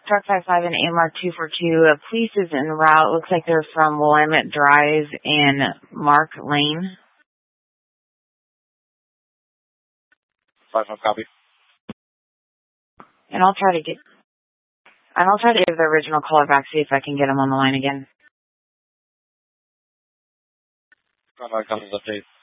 Truck 55 and AMR 242. Police is en route. Looks like they're from Willamette Drive and Mark Lane. 5-5 copy. And I'll try to give the original caller back, see if I can get him on the line again. 5-5 copy, update.